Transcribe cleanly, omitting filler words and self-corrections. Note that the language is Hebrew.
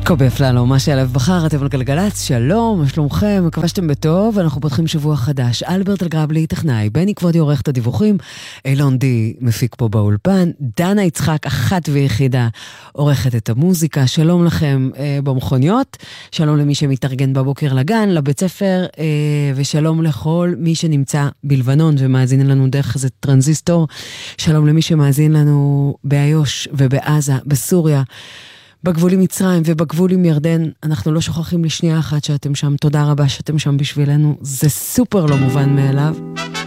קובי אפללו, מה שהלב בחר, אתם על גלגלץ, שלום, מה שלומכם, מקווה שאתם בטוב, אנחנו פותחים שבוע חדש. אלברט אלגרבלי, טכנאי, בני כבודי עורך את הדיווחים, אילון די מפיק פה באולפן, דנה יצחק, אחת ויחידה, עורכת את המוזיקה, שלום לכם במכוניות, שלום למי שמתארגן בבוקר לגן, לבית ספר, ושלום לכל מי שנמצא בלבנון ומאזין לנו דרך איזה טרנזיסטור, שלום למי שמאזין לנו באיו"ש ובעזה, בסוריה, בגבול עם מצרים ובגבול עם ירדן. אנחנו לא שוכחים לשנייה אחת שאתם שם, תודה רבה שאתם שם בשבילנו, זה סופר לא מובן מאליו.